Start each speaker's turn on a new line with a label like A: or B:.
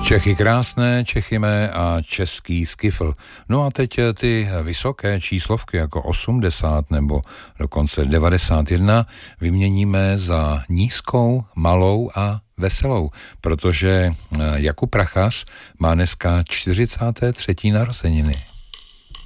A: Čechy krásné, Čechy mé a český skifl. No a teď ty vysoké číslovky jako 80 nebo dokonce 91 vyměníme za nízkou, malou a veselou, protože Jakub Prachař má dneska 43. narozeniny.